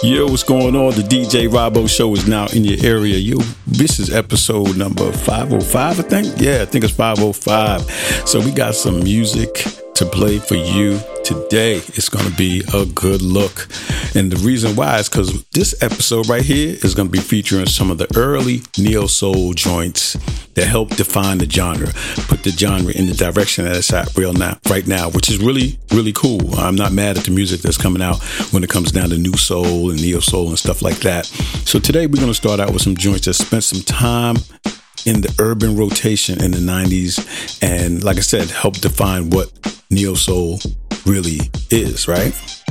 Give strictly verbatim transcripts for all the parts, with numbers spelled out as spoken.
Yo, what's going on? The D J Rabo Show is now in your area. Yo, this is episode number five oh five, I think. Yeah, I think it's five oh five. So we got some music to play for you today. It's going to be a good look. And the reason why is because this episode right here is going to be featuring some of the early neo-soul joints that help define the genre, put the genre in the direction that it's at real now, right now, which is really, really cool. I'm not mad at the music that's coming out when it comes down to new soul and neo-soul and stuff like that. So today we're going to start out with some joints that spent some time in the urban rotation in the nineties, and like I said, help define what neo-soul really is, right?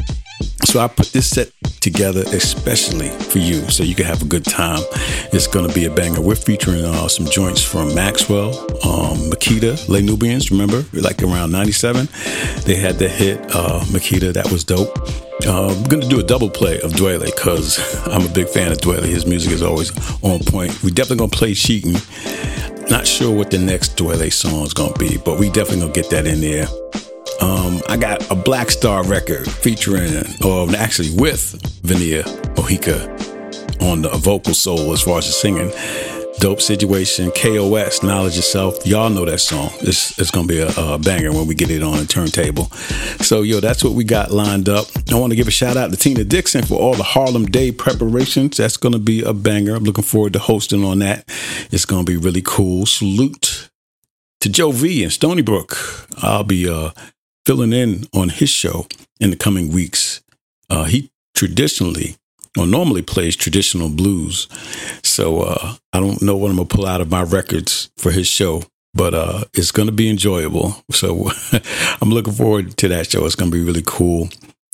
So I put this set together especially for you so you can have a good time. It's going to be a banger. We're featuring uh, some joints from Maxwell, um, Makita, Les Nubians, remember? Like around ninety-seven, they had the hit uh, Makita, that was dope. Uh, we're going to do a double play of Dwele because I'm a big fan of Dwele. His music is always on point. We're definitely going to play Cheatin'. Not sure what the next Dwele song is going to be, but we definitely going to get that in there. Um, I got a Black Star record featuring, or actually with Veneer Mojica on the vocal soul as far as the singing. Dope Situation, K O S, Knowledge Yourself. Y'all know that song. It's, it's going to be a, a banger when we get it on the turntable. So, yo, that's what we got lined up. I want to give a shout out to Tina Dixon for all the Harlem Day preparations. That's going to be a banger. I'm looking forward to hosting on that. It's going to be really cool. Salute to Joe V in Stony Brook. I'll be uh, filling in on his show in the coming weeks. Uh, he traditionally or normally plays traditional blues. So uh, I don't know what I'm going to pull out of my records for his show, but uh, it's going to be enjoyable. So I'm looking forward to that show. It's going to be really cool.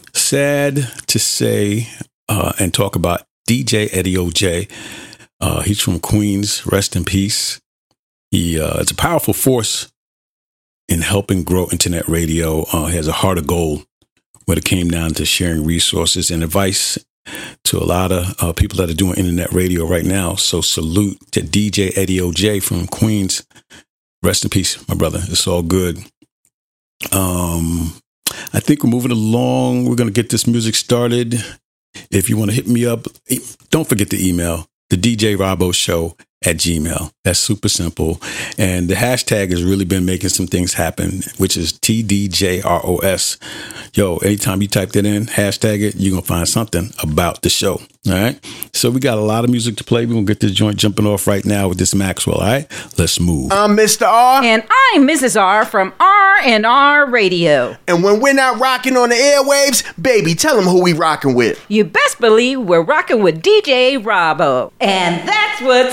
Sad to say uh, and talk about D J Eddie O J. Uh, he's from Queens. Rest in peace. He uh, is a powerful force in helping grow internet radio. Uh, he has a heart of gold when it came down to sharing resources and advice to a lot of uh, people that are doing internet radio right now. So salute to D J Eddie O J from Queens. Rest in peace, my brother. It's all good. Um, I think we're moving along. We're going to get this music started. If you want to hit me up, don't forget the email, the D J Rabo Show at Gmail. That's super simple. And the hashtag has really been making some things happen, which is T D J R O S. Yo, anytime you type that in, hashtag it, you're going to find something about the show. All right. So we got a lot of music to play. We're going to get this joint jumping off right now with this Maxwell. All right. Let's move. I'm Mister R. And I'm Missus R from R and R Radio. And when we're not rocking on the airwaves, baby, tell them who we rocking with. You best believe we're rocking with D J Rabo. And that's what's